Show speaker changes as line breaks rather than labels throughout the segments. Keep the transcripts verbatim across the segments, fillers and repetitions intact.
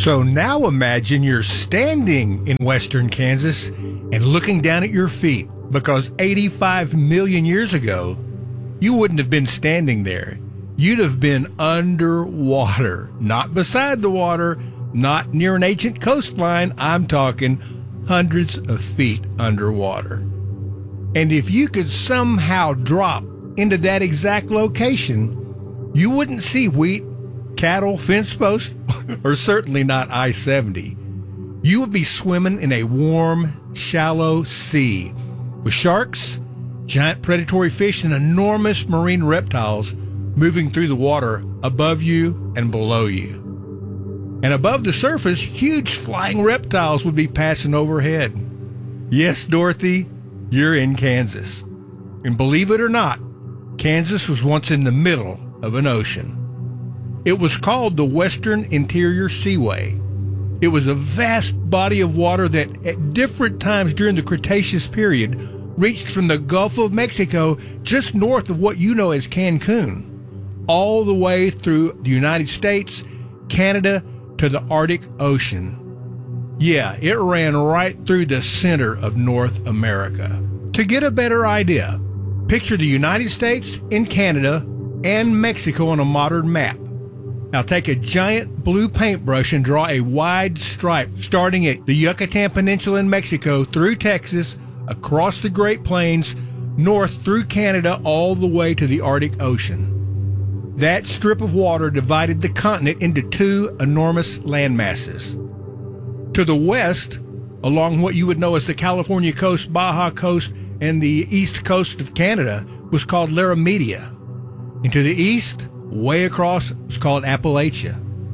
So now imagine you're standing in western Kansas and looking down at your feet, because eighty-five million years ago, you wouldn't have been standing there. You'd have been underwater, not beside the water, not near an ancient coastline. I'm talking hundreds of feet underwater. And if you could somehow drop into that exact location, you wouldn't see wheat, cattle, fence posts, or certainly not I seventy. You would be swimming in a warm, shallow sea with sharks, giant predatory fish, and enormous marine reptiles moving through the water above you and below you. And above the surface, huge flying reptiles would be passing overhead. Yes, Dorothy, you're in Kansas. And believe it or not, Kansas was once in the middle of an ocean. It was called the Western Interior Seaway. It was a vast body of water that at different times during the Cretaceous period reached from the Gulf of Mexico just north of what you know as Cancun, all the way through the United States, Canada, to the Arctic Ocean. Yeah, it ran right through the center of North America. To get a better idea, picture the United States and Canada and Mexico on a modern map. Now take a giant blue paintbrush and draw a wide stripe starting at the Yucatan Peninsula in Mexico, through Texas, across the Great Plains, north through Canada, all the way to the Arctic Ocean. That strip of water divided the continent into two enormous landmasses. To the west, along what you would know as the California coast, Baja coast, and the east coast of Canada, was called Laramida. And to the east, way across, was called Appalachia.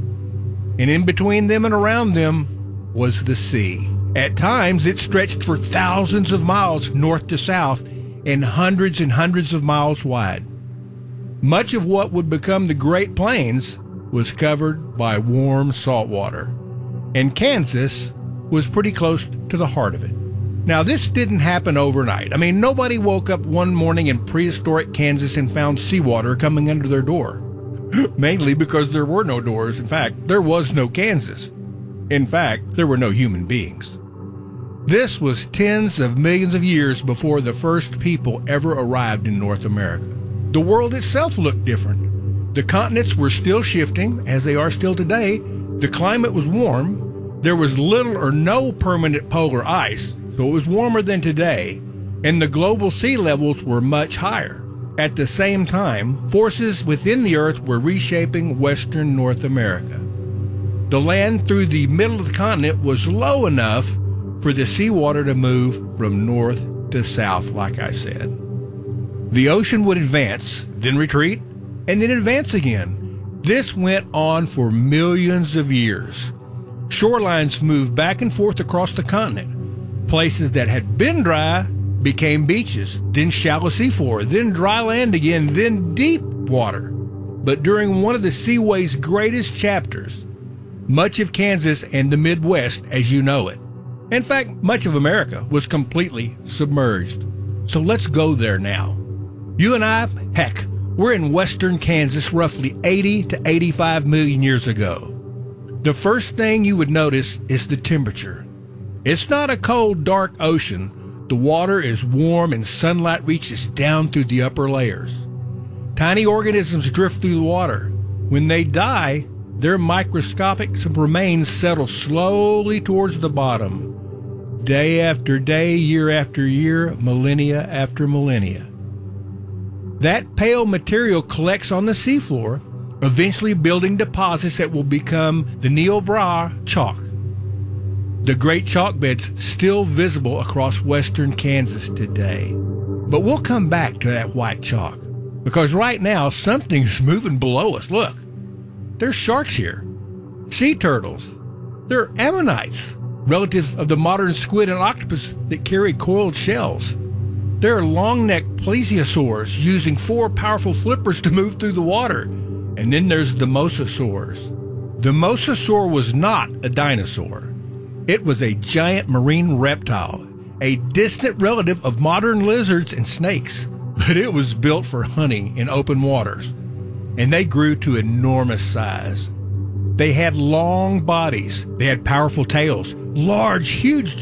And in between them and around them was the sea. At times, it stretched for thousands of miles north to south and hundreds and hundreds of miles wide. Much of what would become the Great Plains was covered by warm salt water, and Kansas was pretty close to the heart of it. Now, this didn't happen overnight. I mean, nobody woke up one morning in prehistoric Kansas and found seawater coming under their door. Mainly because there were no doors. In fact, there was no Kansas. In fact, there were no human beings. This was tens of millions of years before the first people ever arrived in North America. The world itself looked different. The continents were still shifting, as they are still today. The climate was warm. There was little or no permanent polar ice, so it was warmer than today, and the global sea levels were much higher. At the same time, forces within the earth were reshaping western North America. The land through the middle of the continent was low enough for the seawater to move from north to south, like I said. The ocean would advance, then retreat, and then advance again. This went on for millions of years. Shorelines moved back and forth across the continent. Places that had been dry became beaches, then shallow seafloor, then dry land again, then deep water. But during one of the Seaway's greatest chapters, much of Kansas and the Midwest as you know it, in fact, much of America, was completely submerged. So let's go there now. You and I, heck, we're in western Kansas roughly eighty to eighty-five million years ago. The first thing you would notice is the temperature. It's not a cold, dark ocean. The water is warm and sunlight reaches down through the upper layers. Tiny organisms drift through the water. When they die, their microscopic remains settle slowly towards the bottom. Day after day, year after year, millennia after millennia. That pale material collects on the seafloor, eventually building deposits that will become the Niobrara chalk. The great chalk beds still visible across western Kansas today. But we'll come back to that white chalk, because right now something's moving below us. Look, there's sharks here, sea turtles. They're ammonites, relatives of the modern squid and octopus that carry coiled shells. There are long-necked plesiosaurs using four powerful flippers to move through the water. And then there's the mosasaurs. The mosasaur was not a dinosaur. It was a giant marine reptile, a distant relative of modern lizards and snakes. But it was built for hunting in open waters, and they grew to enormous size. They had long bodies. They had powerful tails, large, huge